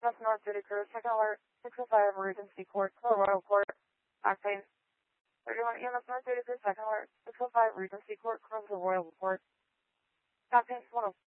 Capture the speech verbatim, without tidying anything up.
Just North City Cruise, second alert, six oh five Regency Court, Colorado Court, back pain. thirty-one E M S North City Cruise, second alert, six oh five Regency Court, Colorado Royal Court, back pain, one oh